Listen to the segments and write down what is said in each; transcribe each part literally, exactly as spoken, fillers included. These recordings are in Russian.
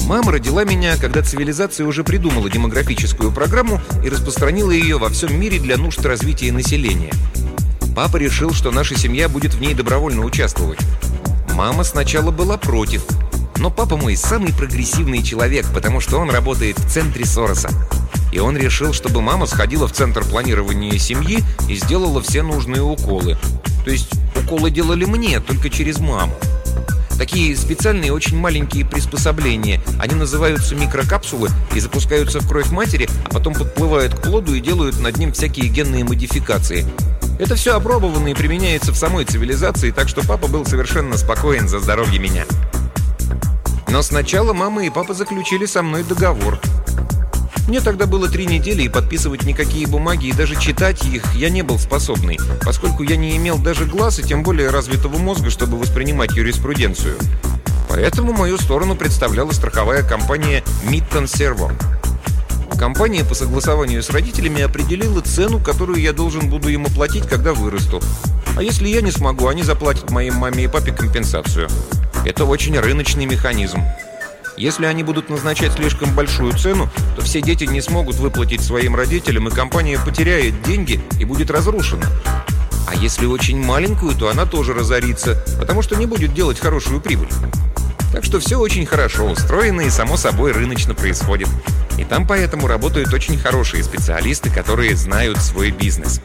Мама родила меня, когда цивилизация уже придумала демографическую программу и распространила ее во всем мире для нужд развития населения. Папа решил, что наша семья будет в ней добровольно участвовать. Мама сначала была против, но папа мой самый прогрессивный человек, потому что он работает в центре Сороса. И он решил, чтобы мама сходила в центр планирования семьи и сделала все нужные уколы. То есть уколы делали мне, только через маму. Такие специальные очень маленькие приспособления. Они называются микрокапсулы и запускаются в кровь матери, а потом подплывают к плоду и делают над ним всякие генные модификации. Это все опробовано и применяется в самой цивилизации, так что папа был совершенно спокоен за здоровье меня. Но сначала мама и папа заключили со мной договор. Мне тогда было три недели, и подписывать никакие бумаги, и даже читать их я не был способный, поскольку я не имел даже глаз и тем более развитого мозга, чтобы воспринимать юриспруденцию. Поэтому мою сторону представляла страховая компания Mitton Servo. Компания по согласованию с родителями определила цену, которую я должен буду им оплатить, когда вырасту. А если я не смогу, они заплатят моей маме и папе компенсацию. Это очень рыночный механизм. Если они будут назначать слишком большую цену, то все дети не смогут выплатить своим родителям, и компания потеряет деньги и будет разрушена. А если очень маленькую, то она тоже разорится, потому что не будет делать хорошую прибыль. Так что все очень хорошо устроено и, само собой, рыночно происходит. И там поэтому работают очень хорошие специалисты, которые знают свой бизнес.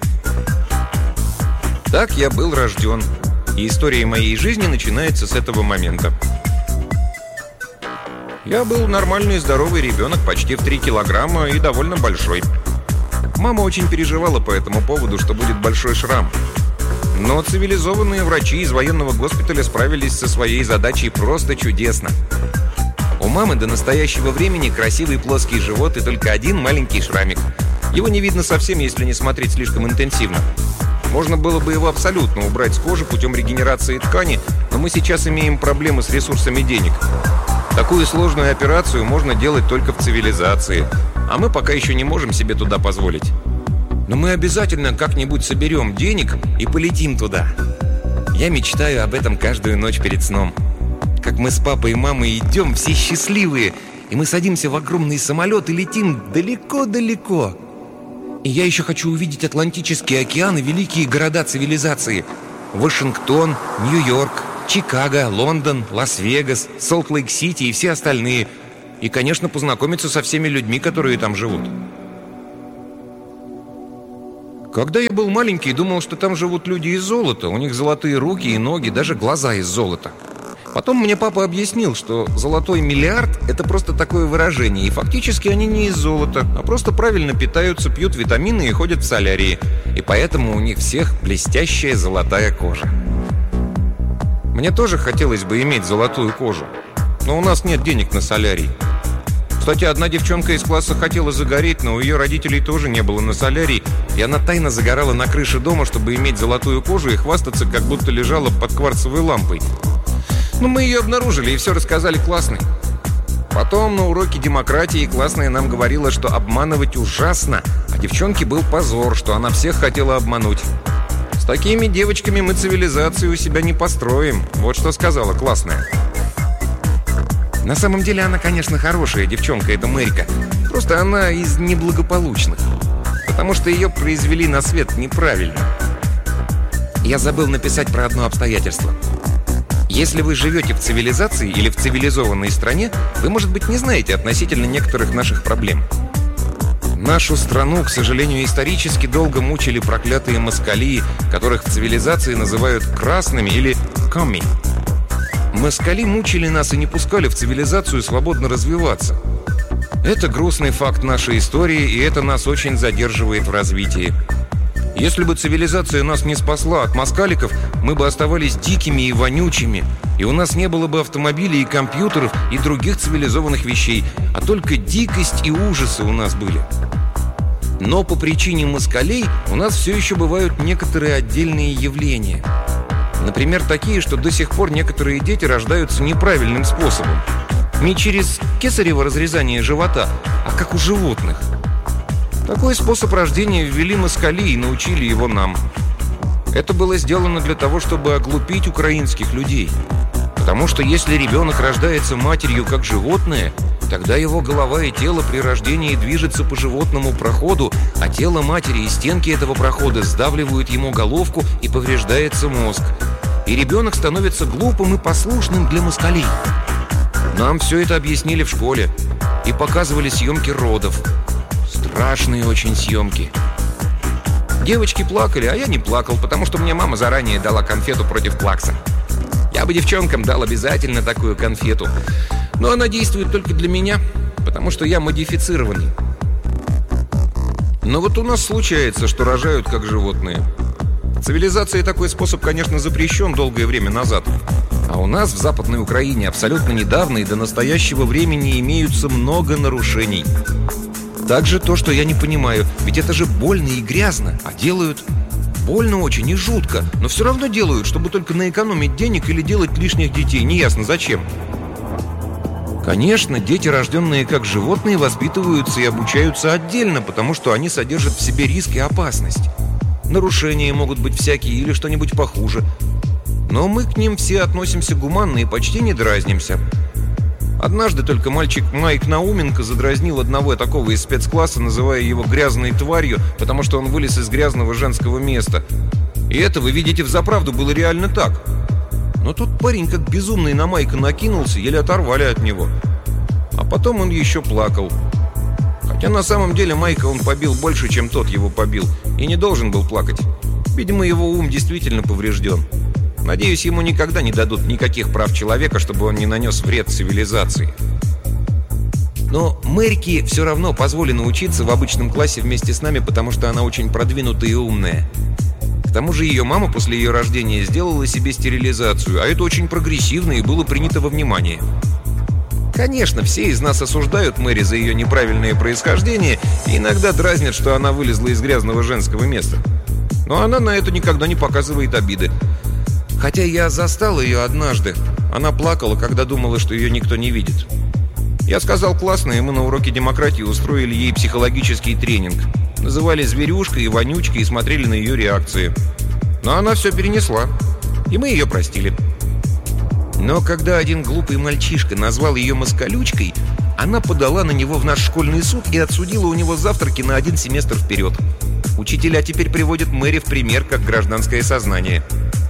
Так я был рожден, и история моей жизни начинается с этого момента. Я был нормальный здоровый ребенок, почти в три килограмма и довольно большой. Мама очень переживала по этому поводу, что будет большой шрам. Но цивилизованные врачи из военного госпиталя справились со своей задачей просто чудесно. У мамы до настоящего времени красивый плоский живот и только один маленький шрамик. Его не видно совсем, если не смотреть слишком интенсивно. Можно было бы его абсолютно убрать с кожи путем регенерации ткани, но мы сейчас имеем проблемы с ресурсами денег. Такую сложную операцию можно делать только в цивилизации, а мы пока еще не можем себе туда позволить. Но мы обязательно как-нибудь соберем денег и полетим туда. Я мечтаю об этом каждую ночь перед сном. Как мы с папой и мамой идем, все счастливые, и мы садимся в огромный самолет и летим далеко-далеко. И я еще хочу увидеть Атлантический океан и великие города цивилизации. Вашингтон, Нью-Йорк, Чикаго, Лондон, Лас-Вегас, Солт-Лейк-Сити и все остальные. И, конечно, познакомиться со всеми людьми, которые там живут. Когда я был маленький, думал, что там живут люди из золота. У них золотые руки и ноги, даже глаза из золота. Потом мне папа объяснил, что золотой миллиард – это просто такое выражение. И фактически они не из золота, а просто правильно питаются, пьют витамины и ходят в солярии. И поэтому у них всех блестящая золотая кожа. Мне тоже хотелось бы иметь золотую кожу, но у нас нет денег на солярий. Кстати, одна девчонка из класса хотела загореть, но у ее родителей тоже не было на солярий, и она тайно загорала на крыше дома, чтобы иметь золотую кожу и хвастаться, как будто лежала под кварцевой лампой. Но мы ее обнаружили и все рассказали классной. Потом на уроке демократии классная нам говорила, что обманывать ужасно, а девчонке был позор, что она всех хотела обмануть. С такими девочками мы цивилизацию у себя не построим. Вот что сказала классная. На самом деле она, конечно, хорошая девчонка, эта Мэрика. Просто она из неблагополучных. Потому что ее произвели на свет неправильно. Я забыл написать про одно обстоятельство. Если вы живете в цивилизации или в цивилизованной стране, вы, может быть, не знаете относительно некоторых наших проблем. Нашу страну, к сожалению, исторически долго мучили проклятые москали, которых в цивилизации называют красными или коми. Москали мучили нас и не пускали в цивилизацию свободно развиваться. Это грустный факт нашей истории, и это нас очень задерживает в развитии. Если бы цивилизация нас не спасла от москаликов, мы бы оставались дикими и вонючими, и у нас не было бы автомобилей и компьютеров и других цивилизованных вещей, а только дикость и ужасы у нас были. Но по причине москалей у нас все еще бывают некоторые отдельные явления. Например, такие, что до сих пор некоторые дети рождаются неправильным способом. Не через кесарево разрезание живота, а как у животных. Такой способ рождения ввели москали и научили его нам. Это было сделано для того, чтобы оглупить украинских людей. Потому что если ребенок рождается матерью как животное, тогда его голова и тело при рождении движется по животному проходу, а тело матери и стенки этого прохода сдавливают ему головку и повреждается мозг. И ребенок становится глупым и послушным для москалей. Нам все это объяснили в школе и показывали съемки родов. Страшные очень съемки. Девочки плакали, а я не плакал, потому что мне мама заранее дала конфету против плакса. Я бы девчонкам дал обязательно такую конфету. Но она действует только для меня, потому что я модифицированный. Но вот у нас случается, что рожают как животные. В цивилизации такой способ, конечно, запрещен долгое время назад. А у нас в Западной Украине абсолютно недавно и до настоящего времени имеются много нарушений. Также то, что я не понимаю, ведь это же больно и грязно, а делают больно очень и жутко, но все равно делают, чтобы только наэкономить денег или делать лишних детей, неясно зачем. Конечно, дети, рожденные как животные, воспитываются и обучаются отдельно, потому что они содержат в себе риск и опасность. Нарушения могут быть всякие или что-нибудь похуже. Но мы к ним все относимся гуманно и почти не дразнимся. Однажды только мальчик Майк Науменко задразнил одного такого из спецкласса, называя его грязной тварью, потому что он вылез из грязного женского места. И это, вы видите, взаправду было реально так. Но тот парень как безумный на Майка накинулся, еле оторвали от него. А потом он еще плакал. Хотя на самом деле Майка он побил больше, чем тот его побил, и не должен был плакать. Видимо, его ум действительно поврежден. Надеюсь, ему никогда не дадут никаких прав человека, чтобы он не нанес вред цивилизации. Но Мэрике все равно позволено учиться в обычном классе вместе с нами, потому что она очень продвинутая и умная. К тому же ее мама после ее рождения сделала себе стерилизацию, а это очень прогрессивно и было принято во внимание. Конечно, все из нас осуждают Мэри за ее неправильное происхождение и иногда дразнят, что она вылезла из грязного женского места. Но она на это никогда не показывает обиды. Хотя я застал ее однажды. Она плакала, когда думала, что ее никто не видит. Я сказал классно, и мы на уроке демократии устроили ей психологический тренинг. Называли зверюшкой и вонючкой и смотрели на ее реакции. Но она все перенесла, и мы ее простили. Но когда один глупый мальчишка назвал ее москалючкой, она подала на него в наш школьный суд и отсудила у него завтраки на один семестр вперед. Учителя теперь приводят Мэри в пример как гражданское сознание.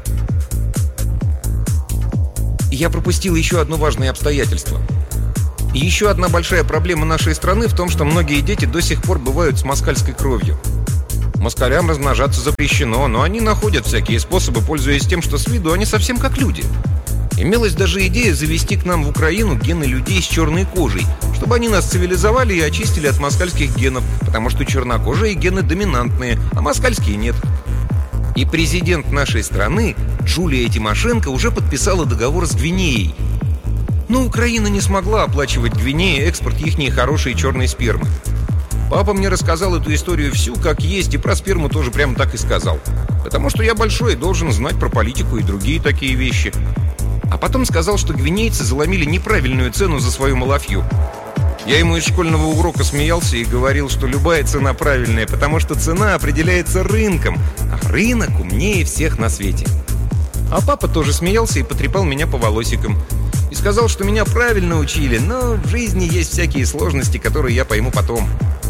Я пропустил еще одно важное обстоятельство. И еще одна большая проблема нашей страны в том, что многие дети до сих пор бывают с москальской кровью. Москалям размножаться запрещено, но они находят всякие способы, пользуясь тем, что с виду они совсем как люди. Имелась даже идея завести к нам в Украину гены людей с черной кожей, чтобы они нас цивилизовали и очистили от москальских генов, потому что чернокожие гены доминантные, а москальские нет. И президент нашей страны, Джулия Тимошенко, уже подписала договор с Гвинеей. Но Украина не смогла оплачивать Гвинее экспорт ихней хорошей черной спермы. Папа мне рассказал эту историю всю как есть, и про сперму тоже прямо так и сказал. Потому что я большой и должен знать про политику и другие такие вещи. А потом сказал, что гвинейцы заломили неправильную цену за свою малафью. Я ему из школьного урока смеялся и говорил, что любая цена правильная, потому что цена определяется рынком, а рынок умнее всех на свете. А папа тоже смеялся и потрепал меня по волосикам. И сказал, что меня правильно учили, но в жизни есть всякие сложности, которые я пойму потом.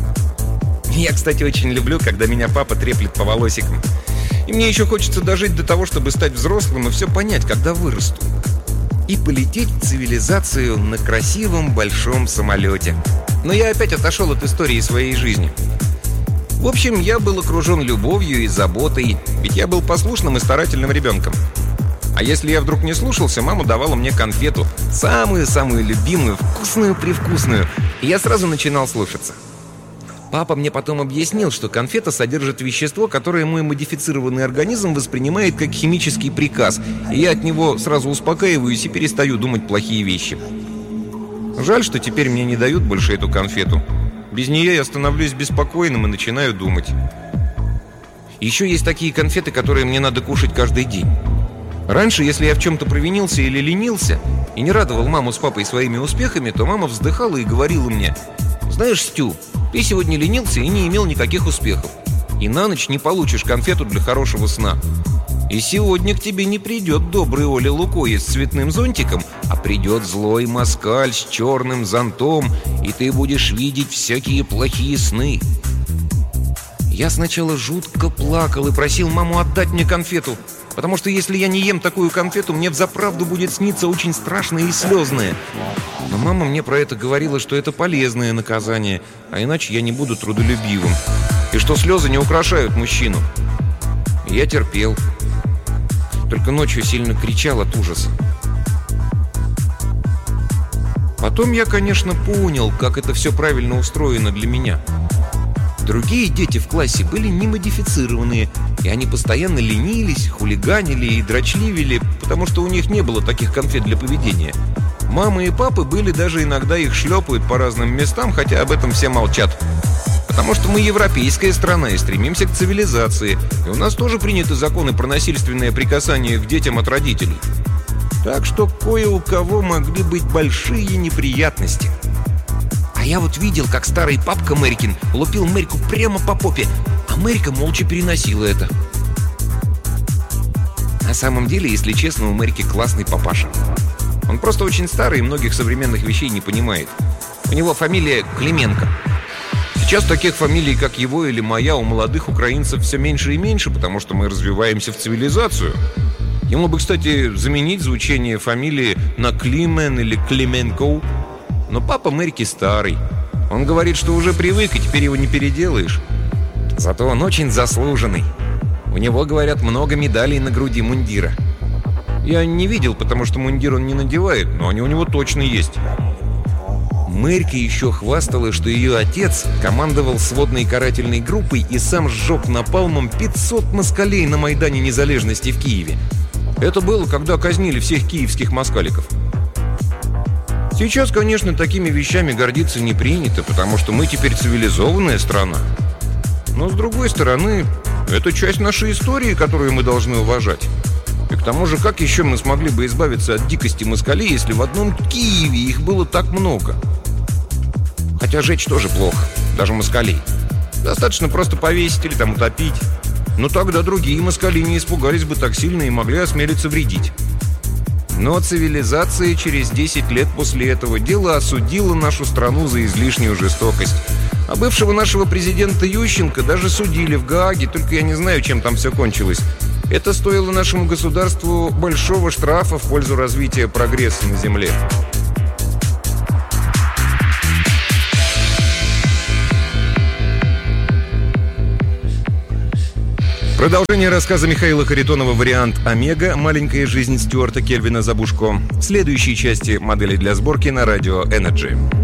Я, кстати, очень люблю, когда меня папа треплет по волосикам. И мне еще хочется дожить до того, чтобы стать взрослым и все понять, когда вырасту. И полететь в цивилизацию на красивом большом самолете. Но я опять отошел от истории своей жизни. В общем, я был окружен любовью и заботой, ведь я был послушным и старательным ребенком. А если я вдруг не слушался, мама давала мне конфету, самую-самую любимую, вкусную-привкусную, и я сразу начинал слушаться. Папа мне потом объяснил, что конфета содержит вещество, которое мой модифицированный организм воспринимает как химический приказ, и я от него сразу успокаиваюсь и перестаю думать плохие вещи. Жаль, что теперь мне не дают больше эту конфету. Без нее я становлюсь беспокойным и начинаю думать. Еще есть такие конфеты, которые мне надо кушать каждый день. Раньше, если я в чем-то провинился или ленился и не радовал маму с папой своими успехами, то мама вздыхала и говорила мне: «Знаешь, Стю, ты сегодня ленился и не имел никаких успехов. И на ночь не получишь конфету для хорошего сна». И сегодня к тебе не придет добрый Оля Лукоя с цветным зонтиком, а придет злой москаль с черным зонтом, и ты будешь видеть всякие плохие сны. Я сначала жутко плакал и просил маму отдать мне конфету, потому что если я не ем такую конфету, мне взаправду будет сниться очень страшное и слезное. Но мама мне про это говорила, что это полезное наказание, а иначе я не буду трудолюбивым, и что слезы не украшают мужчину. И я терпел. Только ночью сильно кричал от ужаса. Потом я, конечно, понял, как это все правильно устроено для меня. Другие дети в классе были немодифицированные, и они постоянно ленились, хулиганили и дрочливили, потому что у них не было таких конфет для поведения. Мамы и папы были, даже иногда их шлепают по разным местам, хотя об этом все молчат. Потому что мы европейская страна и стремимся к цивилизации, и у нас тоже приняты законы про насильственное прикасание к детям от родителей. Так что кое у кого могли быть большие неприятности. А я вот видел, как старый папка Мэрикин лупил Мэрьку прямо по попе, а Мэрька молча переносила это. На самом деле, если честно, у Мэрьки классный папаша. Он просто очень старый и многих современных вещей не понимает. У него фамилия Клименко. Сейчас таких фамилий, как его или моя, у молодых украинцев все меньше и меньше, потому что мы развиваемся в цивилизацию. Ему бы, кстати, заменить звучание фамилии на Климен или Клименко. Но папа Мэрики старый. Он говорит, что уже привык, и теперь его не переделаешь. Зато он очень заслуженный. У него, говорят, много медалей на груди мундира. Я не видел, потому что мундир он не надевает, но они у него точно есть. Мэрька еще хвасталась, что ее отец командовал сводной карательной группой и сам сжег напалмом пятьсот москалей на Майдане Незалежности в Киеве. Это было, когда казнили всех киевских москаликов. Сейчас, конечно, такими вещами гордиться не принято, потому что мы теперь цивилизованная страна. Но, с другой стороны, это часть нашей истории, которую мы должны уважать. И к тому же, как еще мы смогли бы избавиться от дикости москалей, если в одном Киеве их было так много? Хотя жечь тоже плохо, даже москалей. Достаточно просто повесить или там утопить. Но тогда другие москали не испугались бы так сильно и могли осмелиться вредить. Но цивилизация через десять лет после этого дела осудила нашу страну за излишнюю жестокость. А бывшего нашего президента Ющенко даже судили в Гааге, только я не знаю, чем там все кончилось. Это стоило нашему государству большого штрафа в пользу развития прогресса на Земле. Продолжение рассказа Михаила Харитонова, вариант «Омега. Маленькая жизнь Стюарта Кельвина Забушко» в следующей части «Модели для сборки» на радио Energy.